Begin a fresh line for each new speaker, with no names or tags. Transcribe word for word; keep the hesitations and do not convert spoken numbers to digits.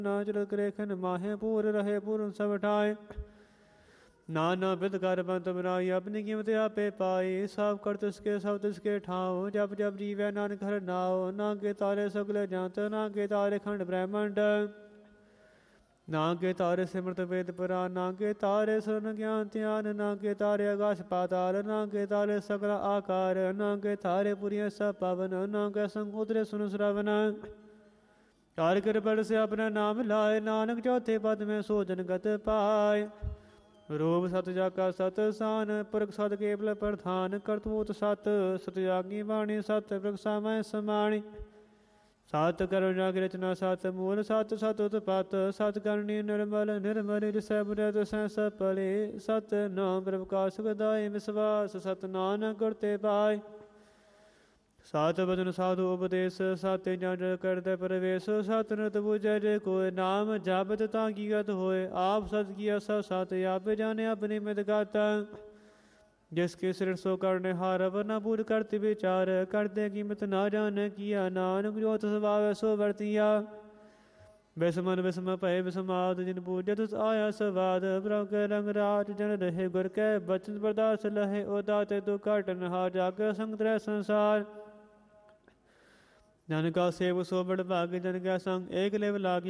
ਨਾ ਚਲਤ ਰੇਖਨ ਮਾਹੇ ਪੂਰ ਰਹੇ ਪੂਰਨ ਸਭ ਠਾਏ। ਨਾਨਾ ਬਿਦ ਕਰ ਬੰਤ ਬਨਾਈ ਆਪਣੀ ਕੀਮਤ ਆਪੇ ਪਾਈ। ਸਭ ਕਰ ਤਿਸਕੇ ਸਭ ਤਿਸਕੇ ਠਾਓ ਜਪ ਜਪ ਜੀਵੈ ਨਾਨਕ ਹਰਿ ਨਾਉ। ਨਾ ਕੇ ਤਾਰੇ ਸਗਲ ਜੰਤ ਨਾ ਕੇ ਤਾਰੇ ਖੰਡ ਬ੍ਰਹਮੰਡ। ਨਾ ਕੇ ਤਾਰੇ ਸਿਮਰਤ ਵੇਦ ਪੁਰਾਨ ਨਾ ਕੇ ਤਾਰੇ ਸੁਰਨ ਗਿਆਨ ਧਿਆਨ। ਨਾ ਕੇ ਤਾਰੇ ਆਕਾਸ਼ ਪਾਤਾਲ ਨਾ ਕੇ ਤਾਰੇ ਸਗਲ ਆਕਾਰ। ਨਾ ਕੇ ਤਾਰੇ ਪੁਰੀਆਂ ਸਭ ਪਵਨ ਨਾ ਕੇ ਸੰਗ ਉਤਰੇ ਸੁਨ ਸ਼ਰਵਨ। ਕਾਰ ਕਰ ਬੜ ਸੇ ਆਪਣਾ ਨਾਮ ਲਾਏ ਨਾਨਕ ਚੌਥੇ ਪਦ ਮੈਂ ਸੋਜਨ ਗਤ ਪਾਏ। ਰੂਪ ਸਤ ਜਾਕਾ ਸਤ ਸਾਨ ਪੁਰਖ ਸਤ ਕੇਵਲ ਪ੍ਰਧਾਨ। ਕਰਤੂਤ ਸਤ ਸਤ ਜਾਗੀ ਬਾਣੀ ਸਤ ਪ੍ਰਗਸਾ ਮੈਂ ਸਮਾਣੀ। ਸਤ ਕਰੁਣਾ ਰਚਨਾ ਸਤ ਮੂਲ ਸਤ ਸਤ ਉਤਪਤ। ਸਤ ਕਰਨੀ ਨਿਰਮਲ ਨਿਰਮਲ ਜਿਸੈ ਬੁਰਤ ਸੈ ਸਪਲੇ। ਸਤ ਨਾਮ ਪ੍ਰਕਾਸ਼ ਸੁਖਦਾਇ ਵਿਸਵਾਸ ਸਤ ਨਾਨਕ ਗੁਰ ਤੇ ਪਾਏ। ਸਤ ਬਚਨ ਸਾਧੂ ਉਪਦੇਸ਼ ਸਤ ਜਨ ਕਰਤੇ ਪ੍ਰਵੇਸ਼। ਸਤ ਨਤ ਬੁਝੈ ਜੇ ਕੋਇ ਨਾਮ ਜਪਤ ਤਾਂ ਕੀਅਤ ਹੋਏ। ਆਪ ਸਤ ਕੀਆ ਸਭ ਸਤ ਆਪ ਜਾਣੇ ਆਪਣੀ ਮਿਤ ਗਾਤਾ। ਜਿਸ ਕੇ ਸਿਰ ਸੋ ਕਰਨੇ ਹਾਰ ਵਰਨਾ ਬੂਝ ਕਰਤੇ ਵਿਚਾਰ। ਕਰਦੇ ਕੀਮਤ ਨਾ ਜਾਣ ਕੀਆ ਨਾਨਕ ਜੋਤ ਸੁਭਾਵੈ ਸੋ ਵਰਤੀਆ। ਬਿਸਮਨ ਬਿਸਮ ਭਏ ਬਿਸਮਾਦ ਜਿਨ ਪੂਜੈ ਤੁਸ ਆਇਆ ਸਵਾਦ। ਪ੍ਰਭ ਕੇ ਰੰਗ ਰਾਜ ਜਨ ਰਹੇ ਗੁਰ ਕੈ ਬਚਨ ਬਰਦਾਸ ਲਹੇ। ਓ ਦਾਤੇ ਤੂੰ ਘਟਨ ਹਾ ਜਾਗ ਸੰਗ ਤ੍ਰੈ ਸੰਸਾਰ। ਜਨ ਕਾ ਸੇਵ ਸੋ ਬੜ ਭਾਗ ਜਨ ਕੈ ਸੰਗ ਏਕ ਲਿਵ ਲਾਗੀ।